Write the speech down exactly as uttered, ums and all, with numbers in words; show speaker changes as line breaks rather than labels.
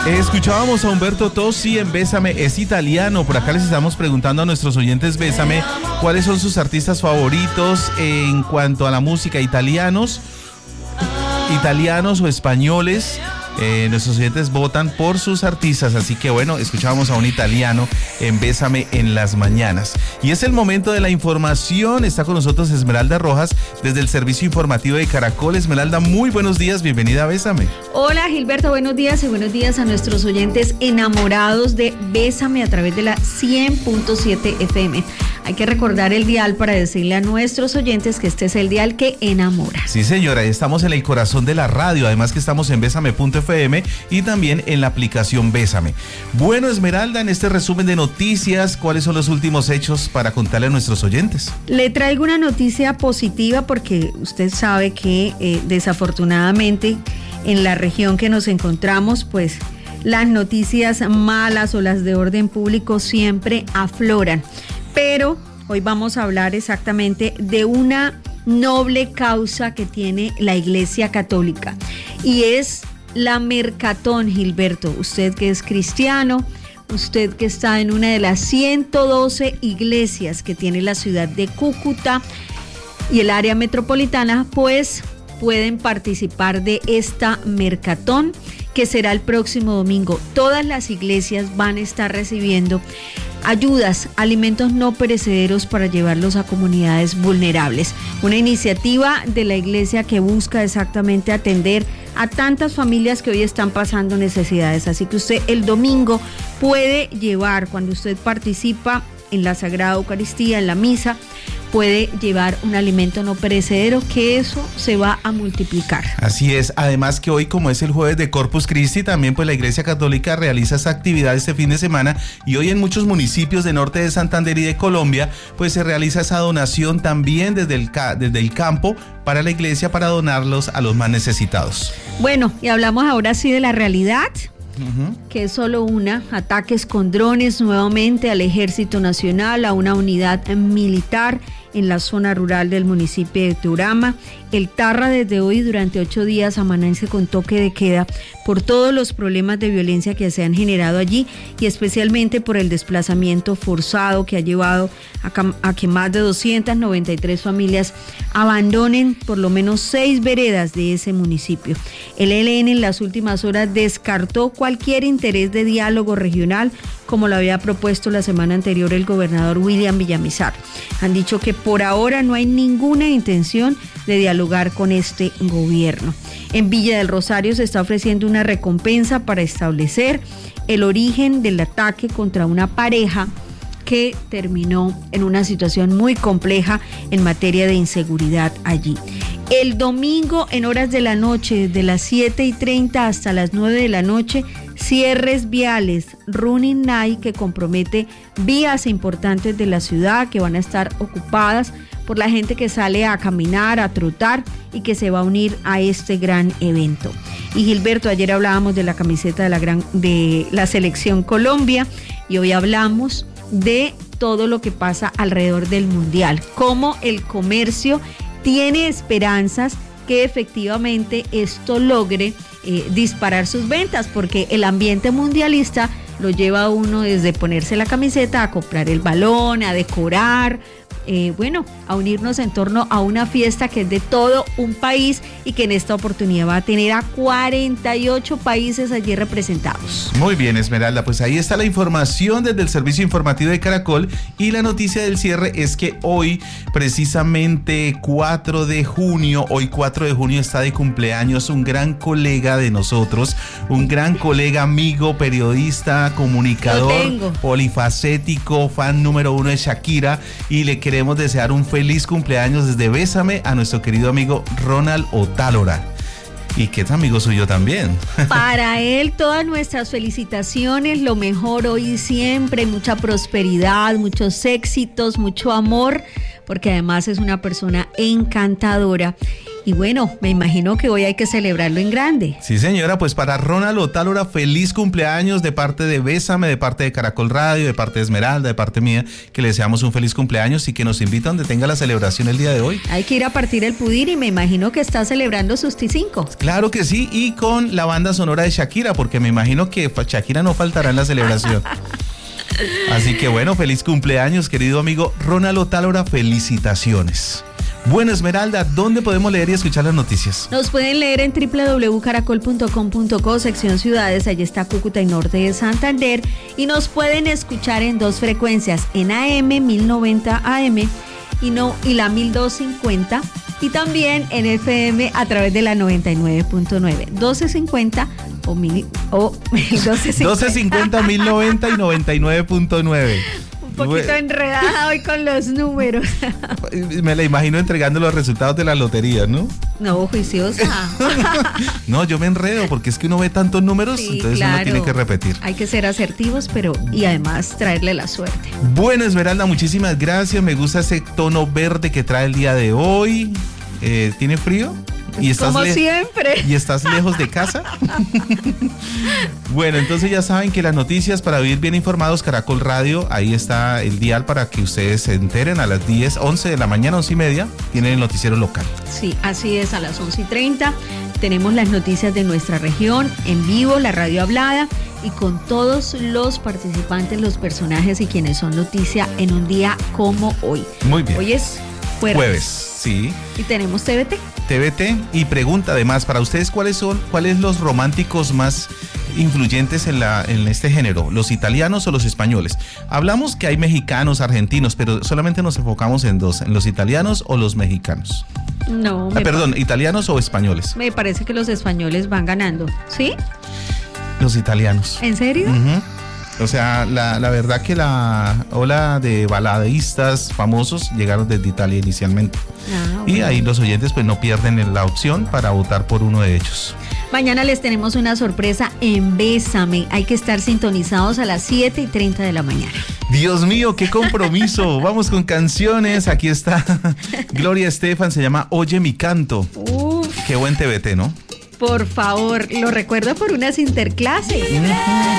Escuchábamos a Umberto Tozzi en Bésame, es italiano. Por acá les estamos preguntando a nuestros oyentes Bésame cuáles son sus artistas favoritos en cuanto a la música, italianos, italianos o españoles. Eh, nuestros oyentes votan por sus artistas, así que bueno, escuchábamos a un italiano en Bésame en las mañanas. Y es el momento de la información. Está con nosotros Esmeralda Rojas desde el Servicio Informativo de Caracol. Esmeralda, muy buenos días, bienvenida a Bésame.
Hola Gilberto, buenos días y buenos días a nuestros oyentes enamorados de Bésame a través de la cien punto siete F M. Hay que recordar el dial para decirle a nuestros oyentes que este es el dial que enamora.
Sí, señora, estamos en el corazón de la radio, además que estamos en bésame punto f m y también en la aplicación Bésame. Bueno, Esmeralda, en este resumen de noticias, ¿cuáles son los últimos hechos para contarle a nuestros oyentes?
Le traigo una noticia positiva porque usted sabe que eh, desafortunadamente en la región que nos encontramos, pues las noticias malas o las de orden público siempre afloran. Pero hoy vamos a hablar exactamente de una noble causa que tiene la Iglesia Católica y es la Mercatón, Gilberto. Usted que es cristiano, usted que está en una de las ciento doce iglesias que tiene la ciudad de Cúcuta y el área metropolitana, pues pueden participar de esta Mercatón que será el próximo domingo. Todas las iglesias van a estar recibiendo ayudas, alimentos no perecederos para llevarlos a comunidades vulnerables. Una iniciativa de la iglesia que busca exactamente atender a tantas familias que hoy están pasando necesidades. Así que usted el domingo puede llevar, cuando usted participa en la Sagrada Eucaristía, en la misa, puede llevar un alimento no perecedero, que eso se va a multiplicar.
Así es, además que hoy, como es el jueves de Corpus Christi, también pues la Iglesia Católica realiza esta actividad este fin de semana y hoy en muchos municipios de norte de Santander y de Colombia pues se realiza esa donación también desde el, desde el campo para la iglesia para donarlos a los más necesitados.
Bueno, y hablamos ahora sí de la realidad. Uh-huh. Que es solo una, ataques con drones nuevamente al Ejército Nacional, a una unidad militar en la zona rural del municipio de Turama. El Tarra desde hoy durante ocho días amanece con toque de queda por todos los problemas de violencia que se han generado allí y especialmente por el desplazamiento forzado que ha llevado a, a que más de doscientas noventa y tres familias abandonen por lo menos seis veredas de ese municipio. El E L N en las últimas horas descartó cualquier interés de diálogo regional como lo había propuesto la semana anterior el gobernador William Villamizar. Han dicho que por ahora no hay ninguna intención de dialogar con este gobierno. En Villa del Rosario se está ofreciendo una recompensa para establecer el origen del ataque contra una pareja que terminó en una situación muy compleja en materia de inseguridad allí. El domingo en horas de la noche, de las siete y treinta hasta las nueve de la noche, cierres viales, running night, que compromete vías importantes de la ciudad que van a estar ocupadas por la gente que sale a caminar, a trotar y que se va a unir a este gran evento. Y Gilberto, ayer hablábamos de la camiseta de la, gran, de la Selección Colombia y hoy hablamos de todo lo que pasa alrededor del Mundial, cómo el comercio tiene esperanzas que efectivamente esto logre eh, disparar sus ventas, porque el ambiente mundialista lo lleva a uno desde ponerse la camiseta a comprar el balón, a decorar, eh, bueno, a unirnos en torno a una fiesta que es de todo un país y que en esta oportunidad va a tener a cuarenta y ocho países allí representados.
Muy bien, Esmeralda, pues ahí está la información desde el Servicio Informativo de Caracol y la noticia del cierre es que hoy, precisamente cuatro de junio, hoy cuatro de junio está de cumpleaños un gran colega de nosotros, un gran colega, amigo, periodista, comunicador, polifacético, fan número uno de Shakira, y le queremos desear un feliz cumpleaños desde Bésame a nuestro querido amigo Ronald Otálora. Y que es amigo suyo también.
Para él todas nuestras felicitaciones, lo mejor hoy y siempre, mucha prosperidad, muchos éxitos, mucho amor, porque además es una persona encantadora. Y bueno, me imagino que hoy hay que celebrarlo en grande.
Sí, señora, pues para Ronald Otálora, feliz cumpleaños de parte de Bésame, de parte de Caracol Radio, de parte de Esmeralda, de parte mía, que le deseamos un feliz cumpleaños y que nos invita donde tenga la celebración el día de hoy.
Hay que ir a partir el pudir y me imagino que está celebrando sus T cinco.
Claro que sí, y con la banda sonora de Shakira, porque me imagino que Shakira no faltará en la celebración. Así que bueno, feliz cumpleaños, querido amigo Ronald Otálora, felicitaciones. Bueno, Esmeralda, ¿dónde podemos leer y escuchar las noticias?
Nos pueden leer en doble u doble u doble u punto caracol punto com punto co, sección ciudades, allí está Cúcuta y Norte de Santander, y nos pueden escuchar en dos frecuencias, en A M mil noventa A M y, no, y la mil doscientos cincuenta, y también en F M a través de la noventa y nueve punto nueve, doce cincuenta o, mil, o doce cincuenta.
doce cincuenta, mil noventa y noventa y nueve punto nueve.
Un poquito enredada hoy con los números.
Me la imagino entregando los resultados de la lotería, ¿no?
No, juiciosa.
No, yo me enredo porque es que uno ve tantos números,
sí,
entonces
claro.
Uno tiene que repetir.
Hay que ser asertivos, pero y además traerle la suerte.
Bueno, Esmeralda, muchísimas gracias. Me gusta ese tono verde que trae el día de hoy. Eh, ¿Tiene frío? ¿Y estás
Como
le-
siempre.
¿Y estás lejos de casa? Bueno, entonces ya saben que las noticias para vivir bien informados, Caracol Radio, ahí está el dial para que ustedes se enteren a las diez, once de la mañana, once y media, tienen el noticiero local.
Sí, así es, a las once y treinta tenemos las noticias de nuestra región en vivo, la radio hablada y con todos los participantes, los personajes y quienes son noticia en un día como hoy.
Muy bien.
Hoy es jueves.
Jueves, sí.
Y tenemos T V T.
T V T y pregunta además, para ustedes, ¿cuáles son, cuáles los románticos más influyentes en, la, en este género? ¿Los italianos o los españoles? Hablamos que hay mexicanos, argentinos, pero solamente nos enfocamos en dos, en los italianos o los mexicanos.
No,
Ah,
me,
perdón, italianos o españoles.
me parece que los españoles van ganando. ¿Sí?
Los italianos.
¿En serio?
Ujú. O sea, la, la verdad que la ola de baladistas famosos llegaron desde Italia inicialmente.
Ah,
Y
bueno.
ahí los oyentes pues no pierden la opción para votar por uno de ellos.
Mañana les tenemos una sorpresa en Bésame. Hay que estar sintonizados a las siete y treinta de la mañana.
Dios mío, qué compromiso. Vamos con canciones. Aquí está Gloria Estefan, se llama Oye mi canto.
Uf,
Qué buen T V T, ¿no?
por favor, lo recuerdo por unas interclases.